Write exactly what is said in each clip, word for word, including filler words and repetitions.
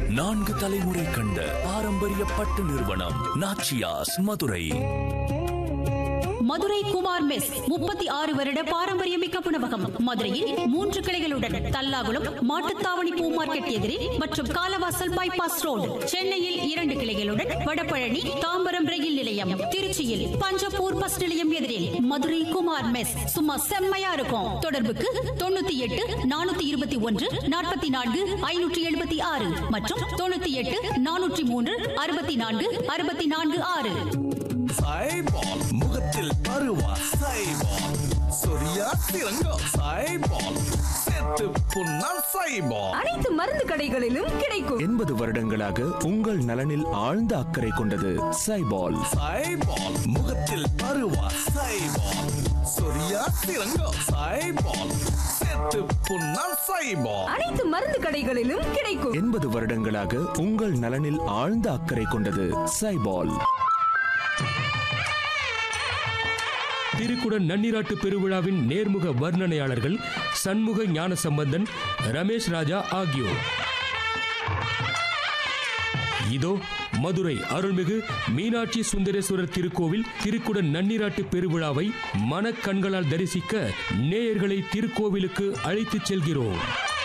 நான்கு தலைமுறை கண்ட பாரம்பரிய பட்டு நிறுவனம் நாச்சியாஸ் மதுரை. மதுரை குமார் மெஸ் முப்பத்தி ஆறு வருட பாரம்பரியமிக்க உணவகம். மதுரையில் மூன்று கிளைகளுடன் தல்லாகுளம் மாட்டுத்தாவணி பூ மார்க்கெட் எதிரே மற்றும் காலவாசல் பைபாஸ் ரோடு. சென்னையில் இரண்டு கிளைகளுடன் வடபழனி தாம்பரம் ரயில் நிலையம். திருச்சியில் பஞ்சப்பூர் பஸ் நிலையம் எதிரில் மதுரை குமார் மெஸ். சும்மா செம்மையா இருக்கும். தொடர்புக்கு தொண்ணூத்தி எட்டு நானூத்தி இருபத்தி ஒன்று நாற்பத்தி நான்கு ஐநூற்றி எழுபத்தி ஆறு மற்றும் தொண்ணூத்தி எட்டு நானூற்றி மூன்று அறுபத்தி நான்கு அறுபத்தி நான்கு ஆறு. சைபால் முகத்தில் பருவா சைபால் சொரியா திரங்கா சைபால் செத்து புண்ணா சைபால் அனைத்து மருந்து கடைகளிலும் கிடைக்கும். எண்பது வருடங்களாக உங்கள் நலனில் ஆழ்ந்த அக்கறை கொண்டது சைபால். சைபால் முகத்தில் பருவா சைபால் சொரியா திரங்கா சைபால் செத்து புண்ணா சைபால் அனைத்து மருந்து கடைகளிலும் கிடைக்கும். எண்பது வருடங்களாக உங்கள் நலனில் ஆழ்ந்த அக்கறை கொண்டது சைபால். திருக்குடன் நன்னிராட்டு பெருவிழாவின் நேர்முக வர்ணனையாளர்கள் சண்முக ஞானசம்பந்தன், ரமேஷ் ராஜா ஆகியோர். இதோ மதுரை அருள்மிகு மீனாட்சி சுந்தரேஸ்வரர் திருக்கோவில் திருக்குடன் நன்னிராட்டு பெருவிழாவை மனக்கண்களால் தரிசிக்க நேயர்களை திருக்கோவிலுக்கு அழைத்துச் செல்கிறோம்.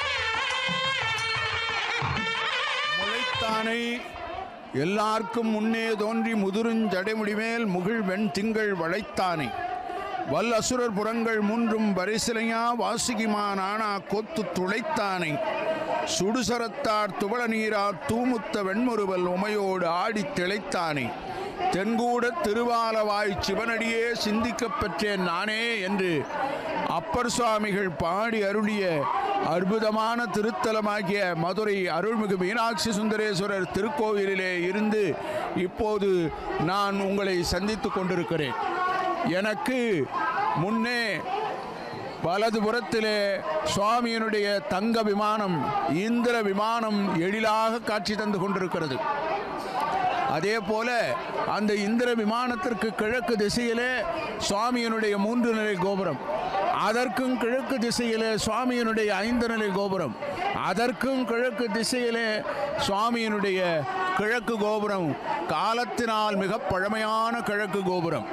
முளைத்தானை எல்லாருக்கும் முன்னே தோன்றி முதுருஞ்சடைமுடிமேல் முகில் வெண் திங்கள் வளைத்தானை வல் அசுரர் புறங்கள் மூன்றும் பரிசிலையா வாசுகிமா நானா கொத்து துளைத்தானை சுடுசரத்தார் துவள நீரா தூமுத்த வெண்முறுவல் உமையோடு ஆடி திளைத்தானை தென்கூட திருவாலவாய் சிவனடியே சிந்திக்கப் பெற்றேன் நானே என்று அப்பர் சுவாமிகள் பாடி அருளிய அற்புதமான திருத்தலமாகிய மதுரை அருள்மிகு மீனாட்சி சுந்தரேஸ்வரர் திருக்கோவிலிலே இருந்து இப்போது நான் உங்களை சந்தித்து கொண்டிருக்கிறேன். எனக்கு முன்னே வலது புறத்திலே சுவாமியினுடைய தங்க விமானம் இந்திர விமானம் எழிலாக காட்சி தந்து கொண்டிருக்கிறது. அதே போல அந்த இந்திர விமானத்திற்கு கிழக்கு திசையிலே சுவாமியினுடைய மூன்று நிலை கோபுரம், அதற்கும் கிழக்கு திசையிலே சுவாமியினுடைய ஐந்து நிலை கோபுரம், அதற்கும் கிழக்கு திசையிலே சுவாமியினுடைய கிழக்கு கோபுரம், காலத்தினால் மிக பழமையான கிழக்கு கோபுரம்.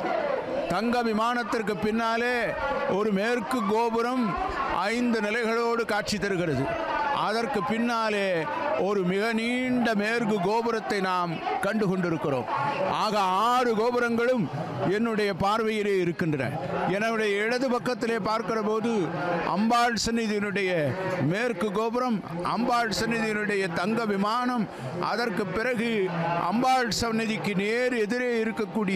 தங்க விமானத்திற்கு பின்னாலே ஒரு மேற்கு கோபுரம் ஐந்து நிலைகளோடு காட்சி தருகிறது. அதற்கு பின்னாலே ஒரு மிக நீண்ட மேற்கு கோபுரத்தை நாம் கண்டு கொண்டிருக்கிறோம். ஆக ஆறு கோபுரங்களும் என்னுடைய பார்வையிலே இருக்கின்றன. என்னுடைய இடது பக்கத்திலே பார்க்கிற போது அம்பாள் சந்நிதியினுடைய மேற்கு கோபுரம், அம்பாள் சந்நிதியினுடைய தங்க விமானம், அதற்கு பிறகு அம்பாள் சந்நிதிக்கு நேர் எதிரே இருக்கக்கூடிய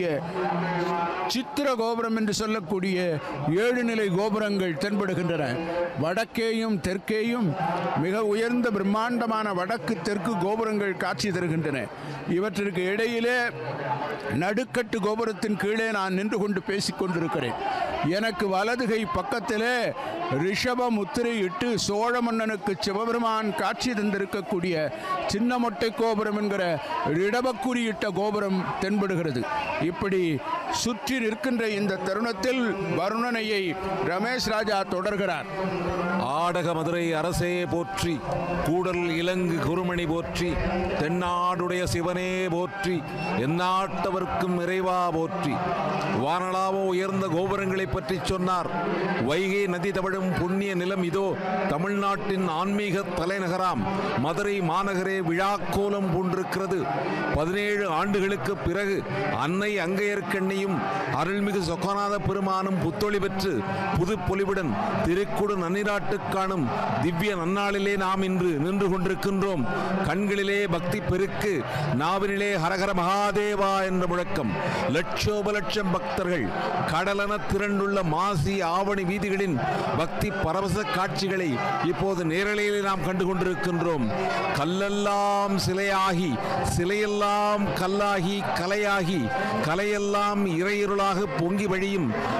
சித்திர கோபுரம் என்று சொல்லக்கூடிய ஏழு நிலை கோபுரங்கள் தென்படுகின்றன. வடக்கேயும் தெற்கேயும் மிக உயர்ந்த பிரம்மாண்டமான வடக்கு தெற்கு கோபுரங்கள் காட்சி தருகின்றன. இவற்றிற்கு இடையிலே நடுக்கட்டு கோபுரத்தின் கீழே நான் நின்று கொண்டு பேசிக் கொண்டிருக்கிறேன். எனக்கு வலதுகை பக்கத்திலே ரிஷப முத்திரையிட்டு சோழ மன்னனுக்கு சிவபெருமான் காட்சி தந்திருக்கக்கூடிய சின்ன மொட்டை கோபுரம் என்கிற இடபக்குறியிட்ட கோபுரம் தென்படுகிறது. இப்படி சுற்றி நிற்கின்ற இந்த தருணத்தில் வர்ணனையை ரமேஷ் ராஜா தொடர்கிறார். ஆடக மதுரை அரசே போற்றி, கூடல் இலங்கு குருமணி போற்றி, தென்னாடுடைய சிவனே போற்றி, எந்நாட்டவர்க்கும் இறைவா போற்றி. வானளாவோ உயர்ந்த கோபுரங்களை பற்றி சொன்னார். வைகை நதி தவழும் புண்ணிய நிலம் இதோ தமிழ்நாட்டின் ஆன்மீக தலைநகராம் மதுரை மாநகரே விழாக்கோலம் பூண்டிருக்கிறது. பதினேழு ஆண்டுகளுக்கு பிறகு அன்னை அங்கையர்க்கண்ணியும் அருள்மிகு சொக்கநாத பெருமானும் புத்தொளி பெற்று புது பொலிவுடன் திருக்குடு நன்னிராட்டு காணும் திவ்ய நன்னாளிலே நாம் இன்று நின்று கொண்டிருக்கின்றோம். கண்களிலே பக்தி பெருக்கு, நாவினிலே ஹரஹர மகாதேவா என்ற முழக்கம். லட்சோப லட்சம் பக்தர்கள் கடலென திரண்டுள்ள மாசி ஆவணி வீதிகளின் பக்தி பரவச காட்சிகளை இப்போது நேரலையிலே நாம் கண்டு கொண்டிருக்கின்றோம். கல்லெல்லாம் சிலையாகி, சிலையெல்லாம் கல்லாகி, கலையாகி, கலையெல்லாம் இறையிருளாக பொங்கி வழியும்